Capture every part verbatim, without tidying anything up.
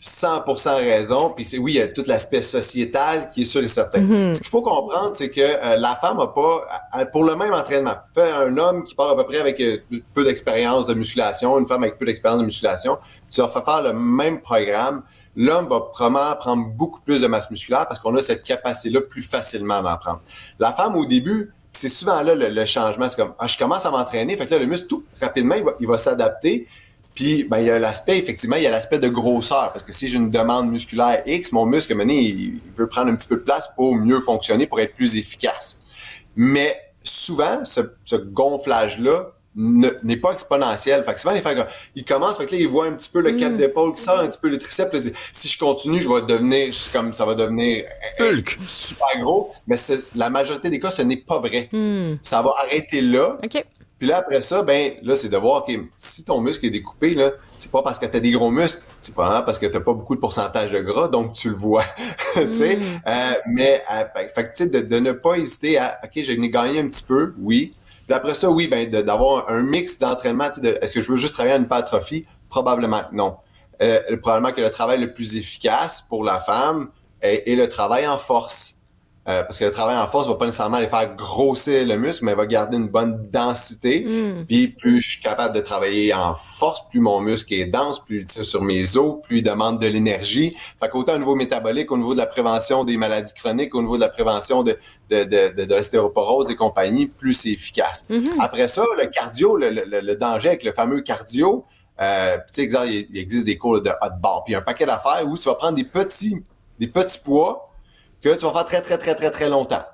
cent pour cent raison. Puis c'est, oui, il y a tout l'aspect sociétal qui est sûr et certain. Mm-hmm. Ce qu'il faut comprendre, c'est que euh, la femme n'a pas, elle, pour le même entraînement, fait un homme qui part à peu près avec euh, peu d'expérience de musculation, une femme avec peu d'expérience de musculation, tu leur fais faire le même programme, l'homme va probablement prendre beaucoup plus de masse musculaire parce qu'on a cette capacité-là plus facilement d'en prendre. La femme, au début, c'est souvent là le, le changement. C'est comme, ah, je commence à m'entraîner, fait que là, le muscle, tout rapidement, il va, il va s'adapter. Puis, ben, il y a l'aspect, effectivement, il y a l'aspect de grosseur. Parce que si j'ai une demande musculaire X, mon muscle, maintenant, il, il veut prendre un petit peu de place pour mieux fonctionner, pour être plus efficace. Mais souvent, ce, ce gonflage-là ne, n'est pas exponentiel. Fait que souvent, les femmes, ils commencent, fait que là, ils voient un petit peu le cap d'épaule qui sort, un petit peu le triceps. Là, si je continue, je vais devenir, comme ça va devenir Hulk. super gros. Mais c'est, la majorité des cas, ce n'est pas vrai. Mm. Ça va arrêter là. OK. Puis là, après ça, ben là, c'est de voir, OK, si ton muscle est découpé, là, c'est pas parce que t'as des gros muscles, c'est probablement parce que t'as pas beaucoup de pourcentage de gras, donc tu le vois, tu sais. Mm. Euh, mais, euh, fait que, tu sais, de, de ne pas hésiter à, OK, j'ai gagné un petit peu, oui. Puis après ça, oui, ben de, d'avoir un, un mix d'entraînement, tu sais, de, est-ce que je veux juste travailler en hypertrophie? Probablement que non. Euh, probablement que le travail le plus efficace pour la femme est, est le travail en force. Euh, parce que le travail en force va pas nécessairement aller faire grossir le muscle, mais va garder une bonne densité. Mm. Puis plus je suis capable de travailler en force, plus mon muscle est dense, plus il tire sur mes os, plus il demande de l'énergie. Fait qu'autant au niveau métabolique, au niveau de la prévention des maladies chroniques, au niveau de la prévention de, de, de, de, de l'ostéoporose et compagnie, plus c'est efficace. Mm-hmm. Après ça, le cardio, le, le, le danger avec le fameux cardio, euh, tu sais, exemple, il existe des cours de hot bar, puis un paquet d'affaires où tu vas prendre des petits, des petits poids que tu vas faire très, très, très, très, très longtemps.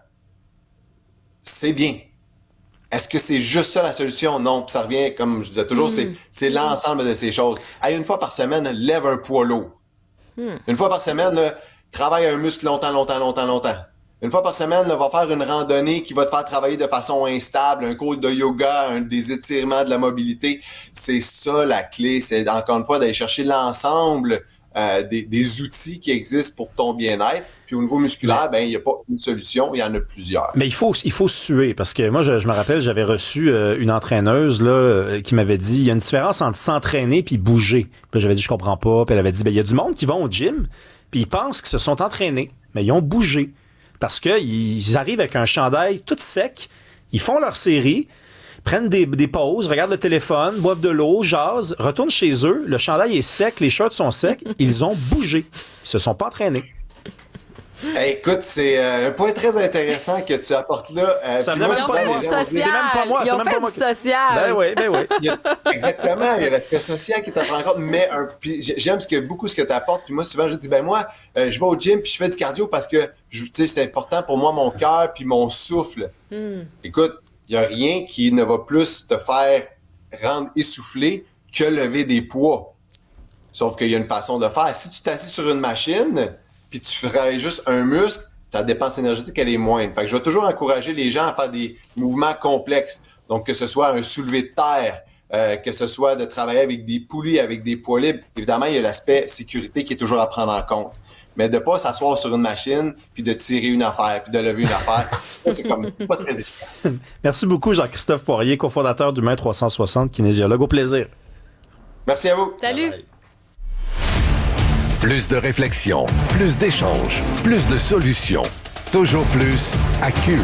C'est bien. Est-ce que c'est juste ça la solution? Non. Puis ça revient, comme je disais toujours, mm. c'est, c'est l'ensemble de ces choses. Hey, une fois par semaine, lève un poids lourd. Mm. Une fois par semaine, là, travaille un muscle longtemps, longtemps, longtemps, longtemps. Une fois par semaine, là, va faire une randonnée qui va te faire travailler de façon instable, un cours de yoga, un, des étirements, de la mobilité. C'est ça la clé. C'est encore une fois d'aller chercher l'ensemble Euh, des, des outils qui existent pour ton bien-être. Puis au niveau musculaire, ben il n'y a pas une solution, il y en a plusieurs. Mais il faut il faut suer, parce que moi, je, je me rappelle, j'avais reçu euh, une entraîneuse là euh, qui m'avait dit, il y a une différence entre s'entraîner puis bouger. Puis j'avais dit, je comprends pas. Puis elle avait dit, ben il y a du monde qui vont au gym, puis ils pensent qu'ils se sont entraînés, mais ils ont bougé. Parce que ils arrivent avec un chandail tout sec, ils font leur série, prennent des, des pauses, regardent le téléphone, boivent de l'eau, jasent, retournent chez eux, le chandail est sec, les shorts sont secs, ils ont bougé. Ils se sont pas entraînés. Hey, écoute, c'est euh, un point très intéressant que tu apportes là. Euh, ça moi, même souvent, pas les moi. gens C'est C'est même pas moi. Ils C'est ont même fait pas moi. du social. Ben oui, ben oui. Il y a, exactement, il y a l'aspect social qui est à prendre en compte, mais un, puis j'aime ce que, beaucoup ce que tu apportes. Puis moi, souvent, je dis, ben moi, euh, je vais au gym puis je fais du cardio parce que, tu sais, c'est important pour moi, mon cœur puis mon souffle. Mm. Écoute, il n'y a rien qui ne va plus te faire rendre essoufflé que lever des poids. Sauf qu'il y a une façon de faire. Si tu t'assis sur une machine, puis tu ferais juste un muscle, ta dépense énergétique, elle est moindre. Fait que je vais toujours encourager les gens à faire des mouvements complexes. Donc, que ce soit un soulevé de terre, euh, que ce soit de travailler avec des poulies, avec des poids libres. Évidemment, il y a l'aspect sécurité qui est toujours à prendre en compte. Mais de pas s'asseoir sur une machine, puis de tirer une affaire, puis de lever une affaire, ça, c'est comme c'est pas très efficace. Merci beaucoup, Jean-Christophe Poirier, cofondateur d'Humain trois cent soixante, kinésiologue. Au plaisir. Merci à vous. Salut. Bye bye. Plus de réflexion, plus d'échanges, plus de solutions. Toujours plus à Cube.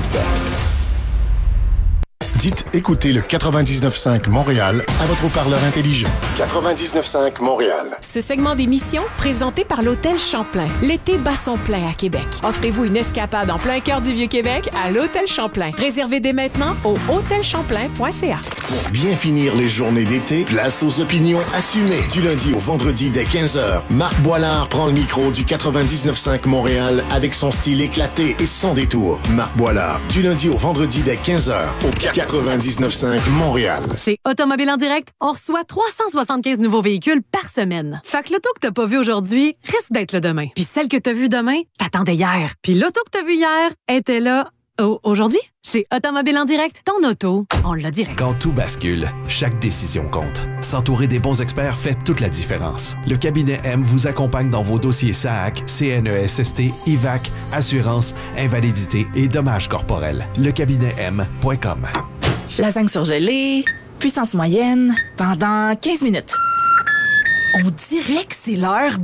Dites écoutez le quatre-vingt-dix-neuf cinq Montréal à votre haut-parleur intelligent. quatre-vingt-dix-neuf cinq Montréal. Ce segment d'émission, présenté par l'Hôtel Champlain. L'été bat son plein à Québec. Offrez-vous une escapade en plein cœur du Vieux-Québec à l'Hôtel Champlain. Réservez dès maintenant au hôtel champlain point c a. Pour bien finir les journées d'été, place aux opinions assumées. Du lundi au vendredi dès quinze heures, Marc Boilard prend le micro du quatre-vingt-dix-neuf cinq Montréal avec son style éclaté et sans détour. Marc Boilard, du lundi au vendredi dès quinze heures au quatre-vingt-dix-neuf cinq Montréal. Chez Automobile en direct, on reçoit trois cent soixante-quinze nouveaux véhicules par semaine. Fait que l'auto que t'as pas vu aujourd'hui risque d'être le demain. Puis celle que t'as vue demain, t'attendais hier. Puis l'auto que t'as vue hier était là oh, aujourd'hui. Chez Automobile en direct, ton auto, on l'a direct. Quand tout bascule, chaque décision compte. S'entourer des bons experts fait toute la différence. Le cabinet M vous accompagne dans vos dossiers S A A C, C N E S S T, I V A C, assurance, invalidité et dommages corporels. Le cabinet M point com. Lasagne surgelée, puissance moyenne, pendant quinze minutes. On dirait que c'est l'heure